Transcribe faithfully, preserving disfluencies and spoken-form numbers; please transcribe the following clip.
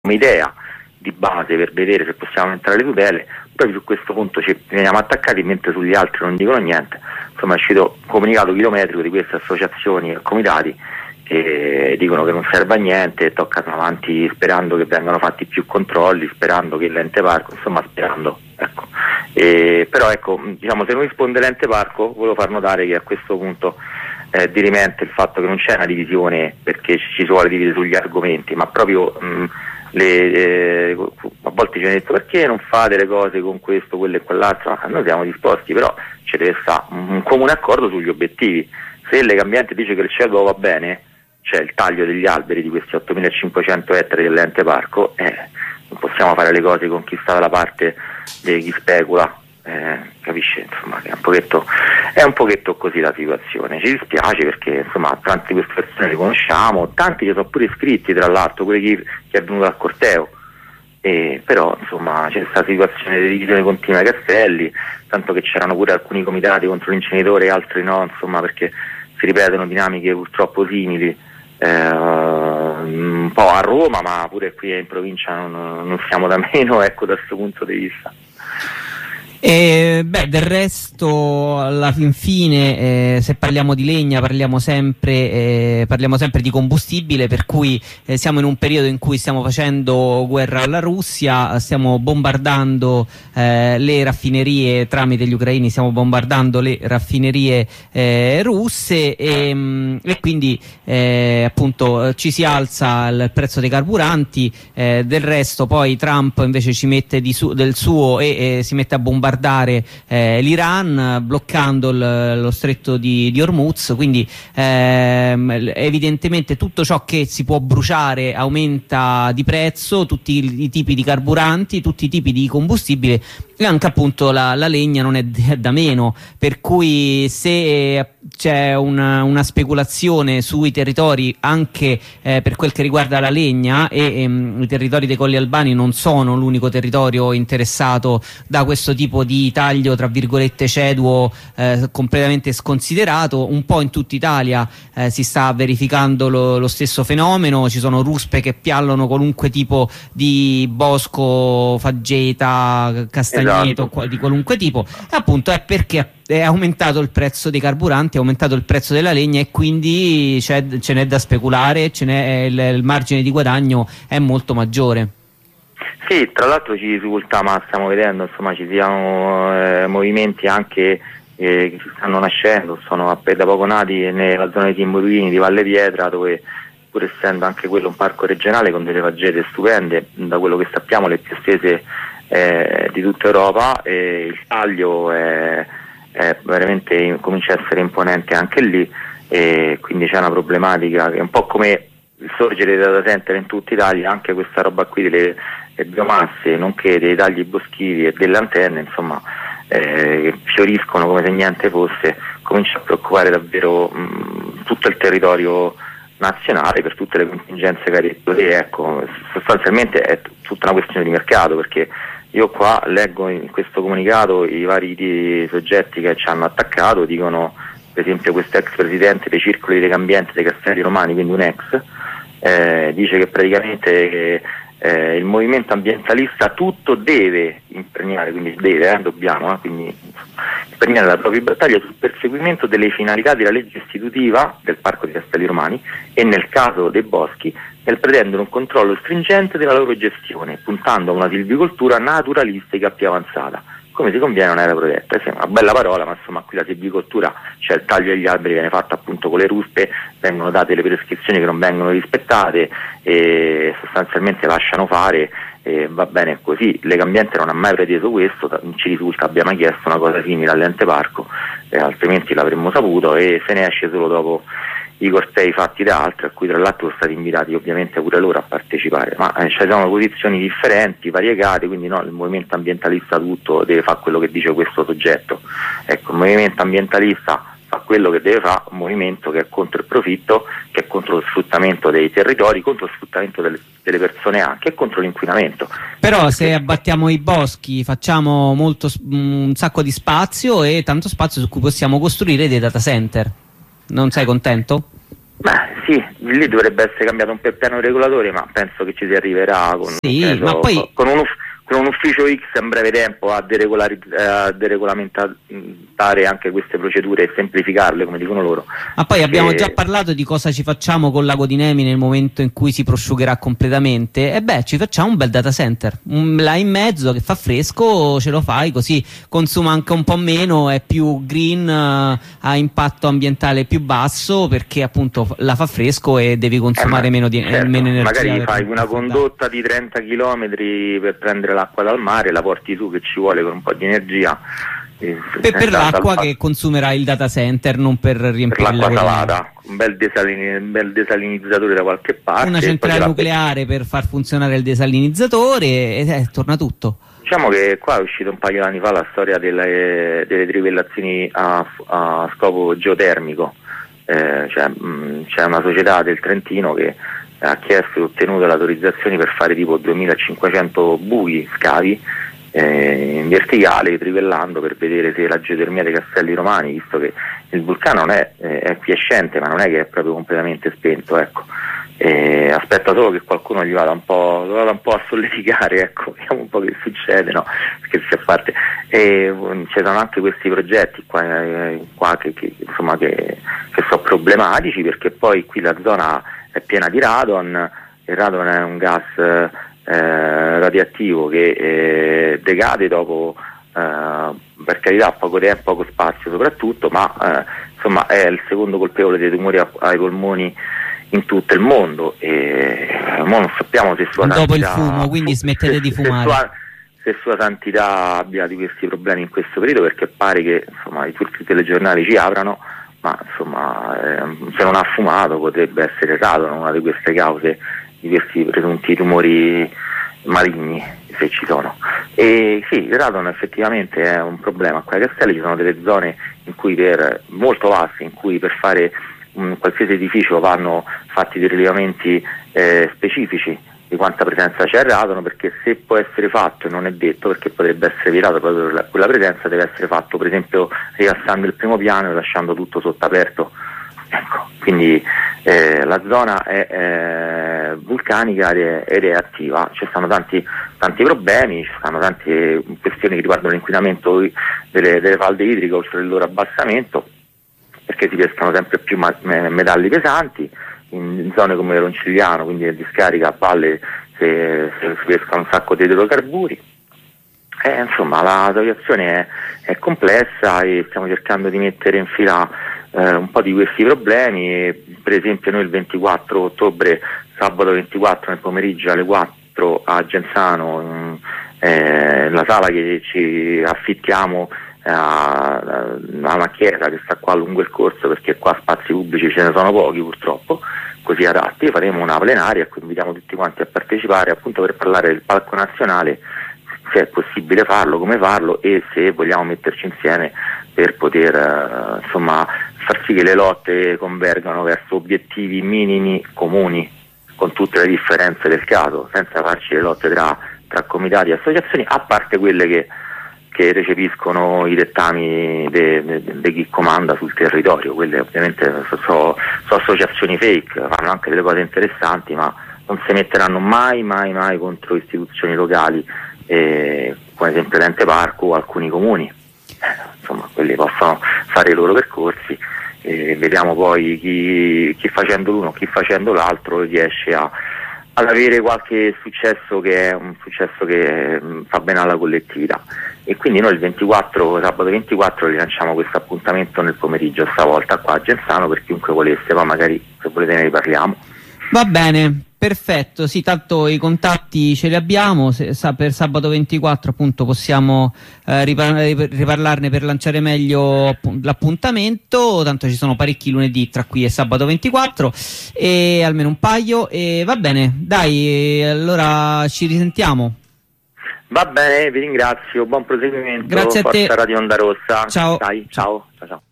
idea di base per vedere se possiamo aumentare le tutele. Proprio su questo punto ci veniamo attaccati, mentre sugli altri non dicono niente. Insomma, è uscito un comunicato chilometrico di queste associazioni e comitati che dicono che non serve a niente e toccano avanti sperando che vengano fatti più controlli, sperando che l'ente parco, insomma sperando, ecco. E, però ecco, diciamo, se non risponde l'ente parco, volevo far notare che a questo punto eh, dirimente il fatto che non c'è una divisione perché ci si vuole dividere sugli argomenti, ma proprio mh, le, eh, a volte ci hanno detto perché non fate le cose con questo, quello e quell'altro. Noi siamo disposti, però ci deve stare un comune accordo sugli obiettivi. Se Legambiente dice che il C E D O va bene, cioè il taglio degli alberi di questi ottomilacinquecento ettari dell'ente parco, eh, non possiamo fare le cose con chi sta dalla parte di chi specula, eh, capisce? Insomma, è un pochetto, è un pochetto così la situazione. Ci dispiace perché insomma tanti di queste persone le conosciamo, tanti che sono pure iscritti, tra l'altro pure chi, chi è venuto al corteo, eh, però insomma c'è questa situazione di divisione continua ai Castelli, tanto che c'erano pure alcuni comitati contro l'inceneritore e altri no, insomma, perché si ripetono dinamiche purtroppo simili. Eh, un po' a Roma, ma pure qui in provincia non, non siamo da meno, ecco, da questo punto di vista. E, beh, del resto, alla fin fine, eh, se parliamo di legna, parliamo sempre, eh, parliamo sempre di combustibile, per cui eh, siamo in un periodo in cui stiamo facendo guerra alla Russia, stiamo bombardando eh, le raffinerie tramite gli ucraini, stiamo bombardando le raffinerie eh, russe e, mh, e quindi eh, appunto ci si alza il prezzo dei carburanti. Eh, del resto poi Trump invece ci mette di su, del suo e eh, si mette a bombardare Eh, l'Iran, bloccando il, lo stretto di, di Hormuz, quindi ehm, evidentemente tutto ciò che si può bruciare aumenta di prezzo, tutti i, i tipi di carburanti, tutti i tipi di combustibile, e anche appunto la, la legna non è, è da meno, per cui se c'è una, una speculazione sui territori anche eh, per quel che riguarda la legna, e ehm, i territori dei Colli Albani non sono l'unico territorio interessato da questo tipo di taglio tra virgolette ceduo eh, completamente sconsiderato. Un po' in tutta Italia eh, si sta verificando lo, lo stesso fenomeno, ci sono ruspe che piallono qualunque tipo di bosco, faggeta, castagneto, esatto, di qualunque tipo, e appunto è perché è aumentato il prezzo dei carburanti, è aumentato il prezzo della legna, e quindi c'è, ce n'è da speculare, ce n'è, il, il margine di guadagno è molto maggiore. Sì, tra l'altro ci risulta, ma stiamo vedendo, insomma, ci siano eh, movimenti anche eh, che stanno nascendo, sono appena da poco nati nella zona dei Timburini di Valle Pietra, dove pur essendo anche quello un parco regionale con delle faggete stupende, da quello che sappiamo le più estese eh, di tutta Europa, e il taglio è, è veramente comincia a essere imponente anche lì, e quindi c'è una problematica che è un po' come il sorgere dei data center in tutta Italia, anche questa roba qui delle le biomasse, nonché dei tagli boschivi e delle antenne, insomma, eh, che fioriscono come se niente fosse, comincia a preoccupare davvero mh, tutto il territorio nazionale per tutte le contingenze che hai detto te. Ecco, sostanzialmente è t- tutta una questione di mercato, perché io qua leggo in questo comunicato i vari di soggetti che ci hanno attaccato, dicono per esempio questo ex presidente dei circoli di Legambiente dei Castelli Romani, quindi un ex, eh, dice che praticamente eh, il movimento ambientalista tutto deve impegnare, quindi deve, eh, dobbiamo, eh, quindi impegnare la propria battaglia sul perseguimento delle finalità della legge istitutiva del Parco dei Castelli Romani e nel caso dei boschi nel pretendere un controllo stringente della loro gestione, puntando a una silvicoltura naturalistica più avanzata, come si conviene a un'area protetta. È una bella parola, ma insomma qui la silvicoltura, cioè il taglio degli alberi viene fatto appunto con le ruspe, vengono date le prescrizioni che non vengono rispettate e sostanzialmente lasciano fare, e va bene così. Legambiente non ha mai preteso questo, non ci risulta abbia mai chiesto una cosa simile all'ente parco, eh, altrimenti l'avremmo saputo, e se ne esce solo dopo i cortei fatti da altri, a cui tra l'altro sono stati invitati ovviamente pure loro a partecipare, ma eh, ci sono posizioni differenti, variegate, quindi no, il movimento ambientalista tutto deve fare quello che dice questo soggetto. Ecco, il movimento ambientalista fa quello che deve fare, un movimento che è contro il profitto, che è contro lo sfruttamento dei territori, contro lo sfruttamento delle, delle persone anche, e contro l'inquinamento. Però se abbattiamo i boschi facciamo molto, un sacco di spazio, e tanto spazio su cui possiamo costruire dei data center. Non sei contento? Beh sì, lì dovrebbe essere cambiato un po' il piano regolatore, ma penso che ci si arriverà con, sì, eh, ma so, poi... con, un, con un ufficio X in breve tempo a, a deregolamentare anche queste procedure e semplificarle, come dicono loro. Ma poi abbiamo e... già parlato di cosa ci facciamo col lago di Nemi nel momento in cui si prosciugherà completamente. E beh, ci facciamo un bel data center, un, là in mezzo che fa fresco, ce lo fai così, consuma anche un po' meno, è più green, uh, ha impatto ambientale più basso perché appunto la fa fresco e devi consumare eh, meno, di, certo, meno energia. Magari fai una condotta di trenta chilometri per prendere l'acqua dal mare, la porti su che ci vuole con un po' di energia. Per, per l'acqua che consumerà il data center, non per riempire per l'acqua salata, un bel, desalini, un bel desalinizzatore da qualche parte, una centrale nucleare per far funzionare il desalinizzatore e eh, torna tutto. Diciamo che qua è uscita un paio di anni fa la storia delle, delle trivellazioni a, a scopo geotermico, eh, cioè, mh, c'è una società del Trentino che ha chiesto e ottenuto l'autorizzazione per fare tipo duemilacinquecento buchi, scavi eh, in verticale, trivellando per vedere se la geotermia dei Castelli Romani, visto che il vulcano non è, eh, è quiescente, ma non è che è proprio completamente spento, ecco. Eh, aspetta solo che qualcuno gli vada un po', lo vada un po' a solleticare, ecco, vediamo un po' che succede, no? Scherzi a parte. E ci sono anche questi progetti qua, eh, qua che, che, insomma, che, che sono problematici, perché poi qui la zona è piena di radon. Il radon è un gas eh, radioattivo che eh, decade dopo, eh, per carità, poco tempo, poco spazio soprattutto, ma eh, insomma è il secondo colpevole dei tumori a, ai polmoni in tutto il mondo, e mo non sappiamo se sua dopo santità, il fumo, quindi smettete se, di fumare. Se sua, se sua santità abbia di questi problemi in questo periodo, perché pare che insomma i tutti i telegiornali ci aprano, ma insomma eh, se non ha fumato potrebbe essere radon una di queste cause di questi presunti tumori maligni, se ci sono. E sì, il radon effettivamente è un problema. Qua ai Castelli ci sono delle zone in cui per molto vaste, in cui per fare un qualsiasi edificio vanno fatti dei rilevamenti eh, specifici di quanta presenza c'è il radon, perché se può essere fatto, e non è detto, perché potrebbe essere vietato proprio per la, quella presenza, deve essere fatto per esempio rialzando il primo piano e lasciando tutto sotto aperto, ecco. Quindi eh, la zona è eh, vulcanica ed è, ed è attiva, ci stanno tanti, tanti problemi, ci stanno tante questioni che riguardano l'inquinamento delle, delle falde idriche oltre il loro abbassamento, perché si pescano sempre più ma- metalli pesanti in zone come Roncigliano, quindi in discarica a valle si, si pescano un sacco di idrocarburi. Eh, insomma la situazione è, è complessa e stiamo cercando di mettere in fila eh, un po' di questi problemi. Per esempio noi il ventiquattro ottobre, sabato ventiquattro nel pomeriggio alle quattro a Genzano, eh, la sala che ci affittiamo a, a una chiesa che sta qua lungo il corso, perché qua spazi pubblici ce ne sono pochi purtroppo così adatti, faremo una plenaria a cui invitiamo tutti quanti a partecipare, appunto per parlare del Parco Nazionale, se è possibile farlo, come farlo e se vogliamo metterci insieme per poter eh, insomma far sì che le lotte convergano verso obiettivi minimi comuni, con tutte le differenze del caso, senza farci le lotte tra, tra comitati e associazioni, a parte quelle che che recepiscono i dettami di chi comanda sul territorio. Quelle ovviamente sono so associazioni fake, fanno anche delle cose interessanti, ma non si metteranno mai mai mai contro istituzioni locali, eh, come ad esempio l'ente parco o alcuni comuni. Eh, insomma, quelli possono fare i loro percorsi, e vediamo poi chi, chi facendo l'uno, chi facendo l'altro riesce a ad avere qualche successo che è un successo che mh, fa bene alla collettività. E quindi noi il ventiquattro, sabato ventiquattro, rilanciamo questo appuntamento nel pomeriggio, stavolta qua a Genzano, per chiunque volesse, ma magari se volete ne riparliamo. Va bene, perfetto, sì, tanto i contatti ce li abbiamo, se, sa, per sabato ventiquattro appunto possiamo eh, ripar riparlarne per lanciare meglio l'appuntamento, tanto ci sono parecchi lunedì tra qui e sabato ventiquattro, e almeno un paio, e va bene, dai, allora ci risentiamo. Va bene, vi ringrazio, buon proseguimento. Grazie a te. Forza Radio Onda Rossa. Ciao. Dai, ciao, ciao, ciao.